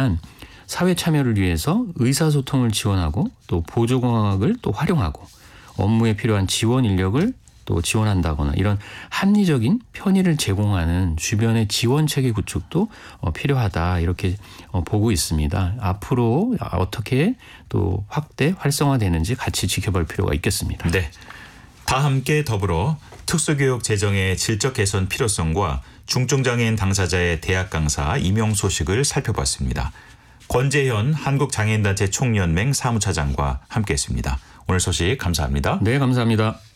있지만 사회 참여를 위해서 의사소통을 지원하고 또 보조공학을 또 활용하고 업무에 필요한 지원 인력을 또 지원한다거나 이런 합리적인 편의를 제공하는 주변의 지원 체계 구축도 필요하다 이렇게 보고 있습니다. 앞으로 어떻게 또 확대 활성화되는지 같이 지켜볼 필요가 있겠습니다. 네, 다 함께 더불어 특수교육 제정의 질적 개선 필요성과 중증장애인 당사자의 대학 강사 임용 소식을 살펴봤습니다. 권재현 한국장애인단체 총연맹 사무차장과 함께했습니다. 오늘 소식 감사합니다. 네, 감사합니다.